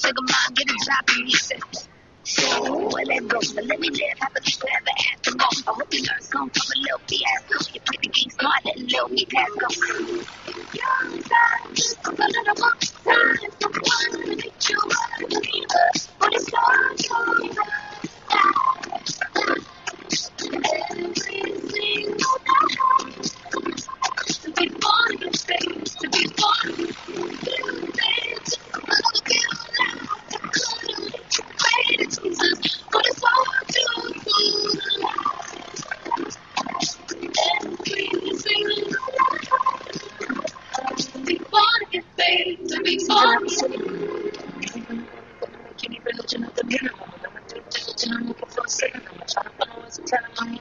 nigga mind, get a job and he said, so let go, but let me live happily forever after all. I hope you learn some from a little fiasco. You play the game smart, let little me pass go. Young time, a little more time, the one to make you a believer, but it's all over. Every single night, to be born in space, to be born in space, look at life, to pray to Jesus, but it's all too soon. Every single night, to be born in space, to be born in space. Religion of the minimum, religion I'm looking for a second, I'm trying to follow us and tell them I'm